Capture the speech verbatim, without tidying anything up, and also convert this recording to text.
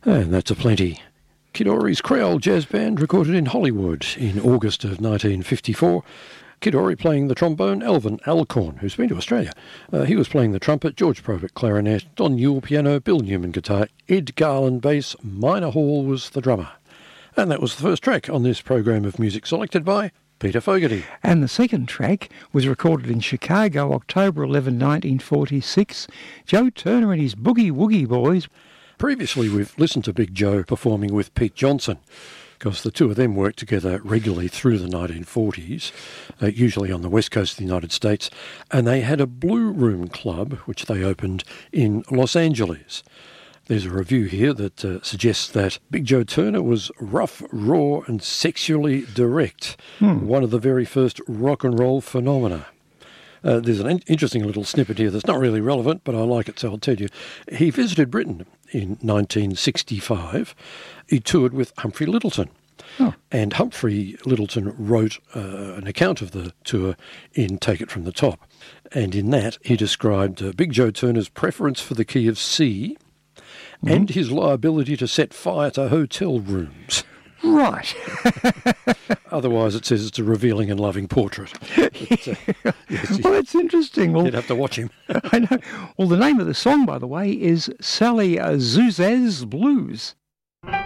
And that's a plenty. Kid Ory's Creole Jazz Band recorded in Hollywood in August of nineteen fifty-four. Kid Ory playing the trombone, Alvin Alcorn, who's been to Australia. Uh, he was playing the trumpet, George Probert clarinet, Don Newell piano, Bill Newman guitar, Ed Garland bass, Minor Hall was the drummer. And that was the first track on this program of music selected by Peter Fogarty. And the second track was recorded in Chicago, October eleventh, nineteen forty-six. Joe Turner and his Boogie Woogie Boys. Previously, we've listened to Big Joe performing with Pete Johnson, because the two of them worked together regularly through the nineteen forties, uh, usually on the west coast of the United States, and they had a Blue Room Club, which they opened in Los Angeles. There's a review here that uh, suggests that Big Joe Turner was rough, raw and sexually direct, hmm. one of the very first rock and roll phenomena. Uh, there's an in- interesting little snippet here that's not really relevant, but I like it, so I'll tell you. He visited Britain in nineteen sixty-five. He toured with Humphrey Lyttelton. Oh. And Humphrey Lyttelton wrote uh, an account of the tour in Take It From the Top. And in that, he described uh, Big Joe Turner's preference for the key of C mm-hmm. and his liability to set fire to hotel rooms. Right. Otherwise, it says it's a revealing and loving portrait. But, uh, yes, well, that's interesting. Well, you'd have to watch him. I know. Well, the name of the song, by the way, is Sally Zuz's Blues.